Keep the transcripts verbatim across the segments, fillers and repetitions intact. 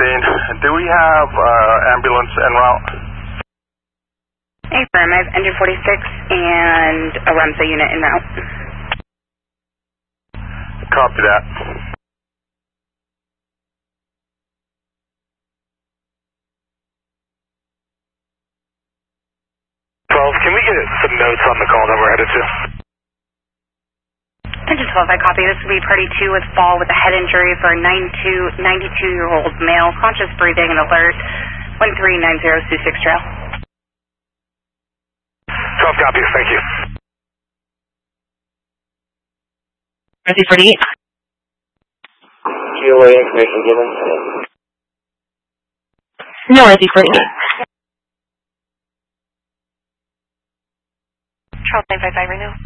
scene. Do we have uh, ambulance en route? Hey, firm. I have engine forty-six and a REMSA unit en route. Copy that. twelve, can we get some notes on the call that we're headed to? Engine twelve, I copy. This will be party two with fall with a head injury for a ninety-two-year-old male, conscious breathing and alert, one three nine zero Sioux six Trail. twelve copies, thank you. Ready forty-eight. G L A information given. No, ready forty-eight. Charles nine five five, right now.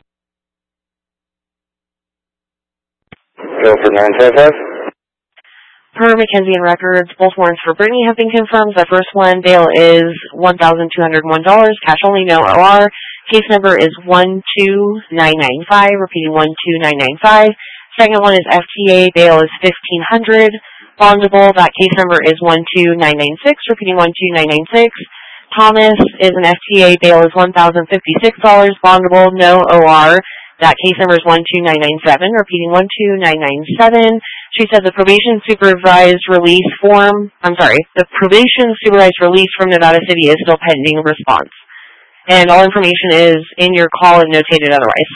Go for nine five five. Per Mackenzie and records, both warrants for Brittany have been confirmed. The first one, bail is one thousand two hundred one dollars, cash only, no O R. Case number is one two nine nine five, repeating one two nine nine five. Second one is F T A, bail is fifteen hundred dollars. Bondable, that case number is one two nine nine six, repeating one two nine nine six. Thomas is an F T A, bail is one thousand fifty-six dollars. Bondable, no O R. That case number is one two nine nine seven, repeating one two nine nine seven. She said the probation supervised release form, I'm sorry, the probation supervised release from Nevada City is still pending response. And all information is in your call and notated otherwise.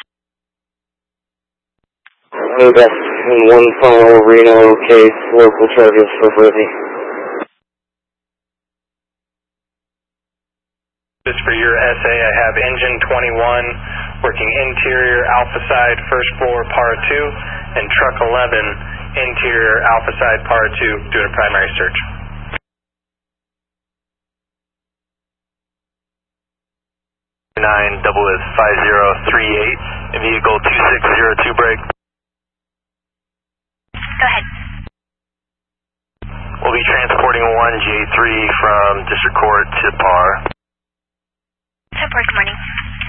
Oh, that's in one final Reno case, local charges for Brittany. Just for your S A, I have engine twenty-one working interior alpha side first floor par two and truck eleven interior alpha side par two doing a primary search. nine double is five zero three eight, vehicle two six zero two break. Go ahead. We'll be transporting one J three from District Court to par. Support, good morning.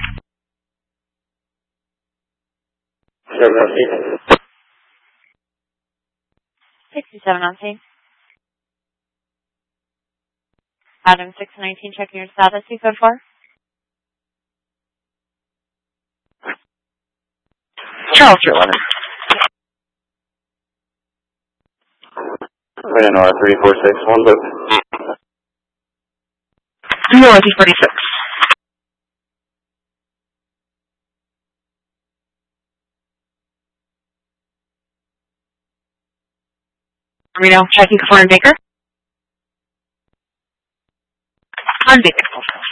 seven on scene. sixty-seven on scene. Adam six nineteen, checking your status, you code four. Charles, your eleven. N R three four six, one loop. Northeast forty-six. Reno, checking for on Baker. On Baker.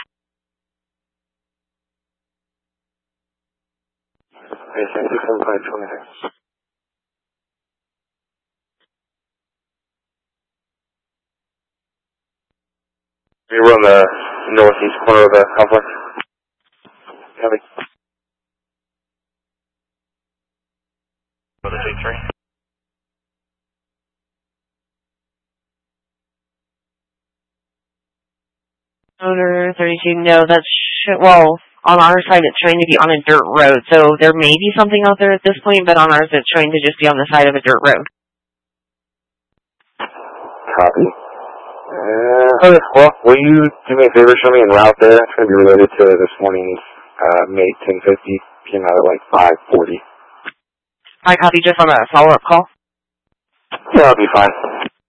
Okay, six seven five twenty-six. You run the northeast corner of the complex. Copy. For the J three. Owner thirty-two, no, that's, sh well, on our side it's showing to be on a dirt road, so there may be something out there at this point, but on ours it's showing to just be on the side of a dirt road. Copy. Uh, okay, well, will you do me a favor, show me en route there? It's going to be related to this morning's uh, May ten fifty, came out at like five forty. I copy just on a follow-up call. Yeah, that'll be fine.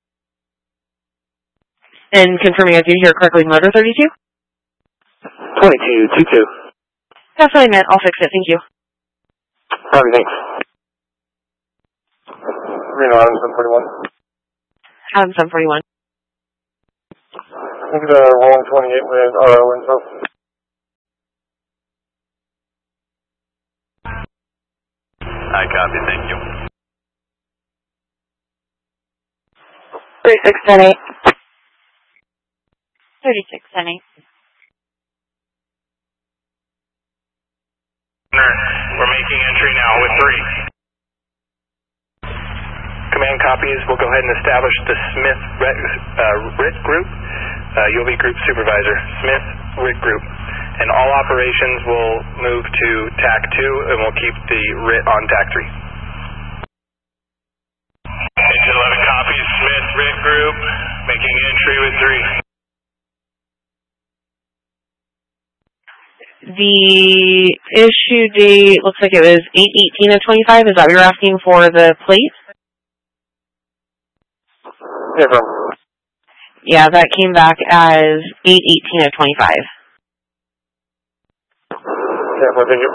And confirming I do hear correctly, motor thirty-two? twenty-two, two two. That's what I meant. I'll fix it. Thank you. Alright, thanks. Reno, Adam seven forty-one. Adam seven forty-one. Look at the rolling twenty-eight with R O info. I copy, thank you. thirty-six ten eight. thirty-six ten eight. We're making entry now with three. Command copies. We'll go ahead and establish the Smith uh, R I T group. Uh, you'll be group supervisor. Smith R I T group. And all operations will move to T A C two, and we'll keep the R I T on T A C three. Engine eleven copies. Smith R I T group. Making the issue date looks like it was eight eighteen of twenty-five. Is that what you're asking for the plate? Yeah, from. Yeah, that came back as eight eighteen of twenty-five. Yeah, well, thank you.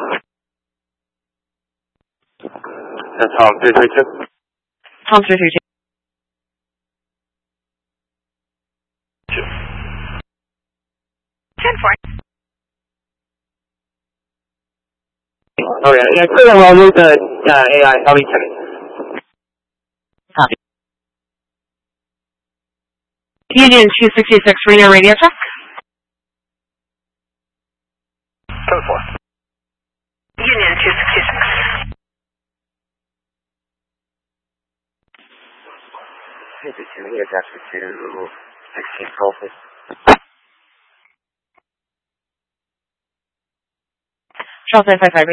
That's Tom three three two. Tom three three two. ten four. Oh, yeah, yeah, clear that well. Move the uh, A I. I'll be checking. Copy. Union two sixty-six, Reno radio check. Code four. Union two sixty-six. fifty-two, he attached to sixteen Colford. Charles nine five five.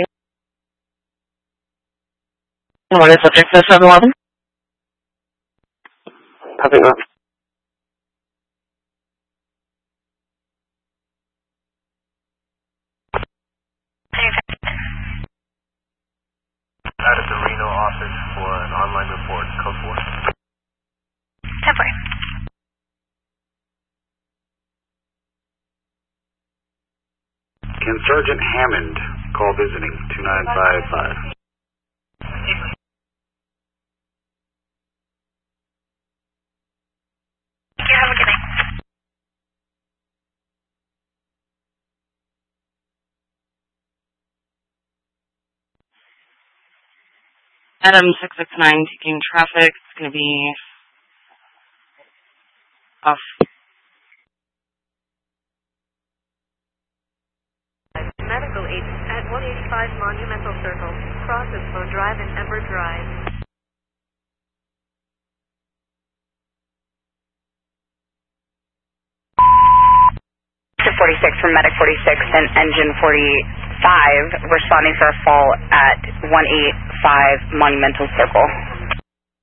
What is subject to seven eleven? Copy, ma'am. Out at the Reno office for an online report. Code four. ten four. Can Sergeant Hammond call visiting two nine five five? Thank you. Have a good night. Adam six six nine taking traffic. It's going to be off. Medical agent at one eighty-five Monumental Circle, Crosseslow Drive and Ember Drive. forty-six from Medic forty-six and Engine forty-five responding for a fall at one eighty-five Monumental Circle.